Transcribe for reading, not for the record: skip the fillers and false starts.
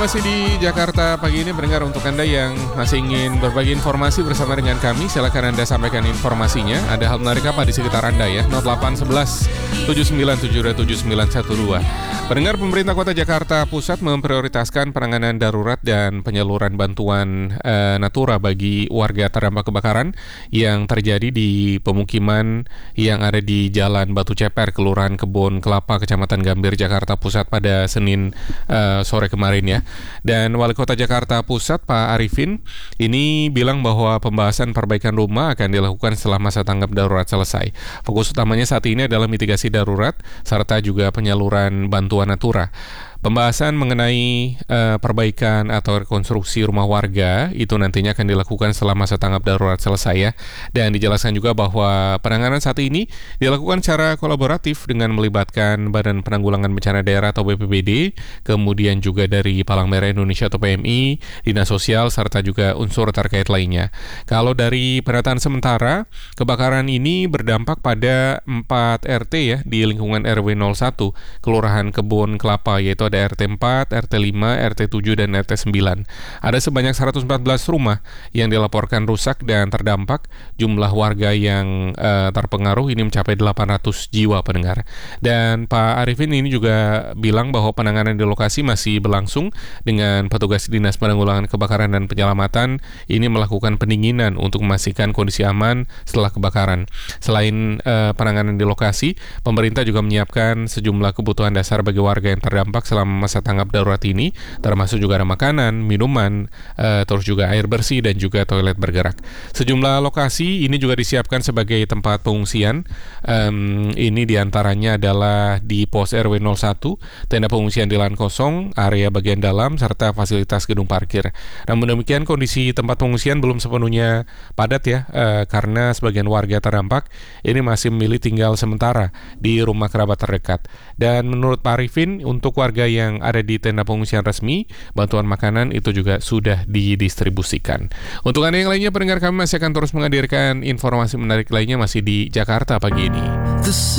Masih di Jakarta pagi ini, pendengar, untuk Anda yang masih ingin berbagi informasi bersama dengan kami, silakan Anda sampaikan informasinya. Ada hal menarik apa di sekitar Anda ya? 0811 7972 7912. Pendengar, pemerintah Kota Jakarta Pusat memprioritaskan penanganan darurat dan penyaluran bantuan natura bagi warga terdampak kebakaran yang terjadi di pemukiman yang ada di Jalan Batu Ceper, Kelurahan Kebon Kelapa, Kecamatan Gambir, Jakarta Pusat pada Senin sore kemarin ya. Dan Wali Kota Jakarta Pusat Pak Arifin ini bilang bahwa pembahasan perbaikan rumah akan dilakukan setelah masa tanggap darurat selesai. Fokus utamanya saat ini adalah mitigasi darurat serta juga penyaluran bantuan natura. Pembahasan mengenai perbaikan atau rekonstruksi rumah warga itu nantinya akan dilakukan setelah masa tanggap darurat selesai ya. Dan dijelaskan juga bahwa penanganan saat ini dilakukan secara kolaboratif dengan melibatkan Badan Penanggulangan Bencana Daerah atau BPBD, kemudian juga dari Palang Merah Indonesia atau PMI, Dinas Sosial, serta juga unsur terkait lainnya. Kalau dari pendataan sementara, kebakaran ini berdampak pada 4 RT ya di lingkungan RW 01, Kelurahan Kebon Kelapa, yaitu ada RT 4, RT 5, RT 7, dan RT 9. Ada sebanyak 114 rumah yang dilaporkan rusak dan terdampak. Jumlah warga yang terpengaruh ini mencapai 800 jiwa, pendengar. Dan Pak Arifin ini juga bilang bahwa penanganan di lokasi masih berlangsung dengan petugas Dinas Penanggulangan Kebakaran dan Penyelamatan ini melakukan pendinginan untuk memastikan kondisi aman setelah kebakaran. Selain penanganan di lokasi, pemerintah juga menyiapkan sejumlah kebutuhan dasar bagi warga yang terdampak selama masa tanggap darurat ini, termasuk juga ada makanan, minuman, terus juga air bersih dan juga toilet bergerak. Sejumlah lokasi ini juga disiapkan sebagai tempat pengungsian. Ini diantaranya adalah di pos RW 01, tenda pengungsian di lahan kosong, area bagian dalam, serta fasilitas gedung parkir. Namun demikian, kondisi tempat pengungsian belum sepenuhnya padat ya, karena sebagian warga terdampak ini masih memilih tinggal sementara di rumah kerabat terdekat. Dan menurut Pak Arifin, untuk warga yang ada di tenda pengungsian resmi, bantuan makanan itu juga sudah didistribusikan. Untuk Anda yang lainnya, pendengar, kami masih akan terus menghadirkan informasi menarik lainnya masih di Jakarta pagi ini.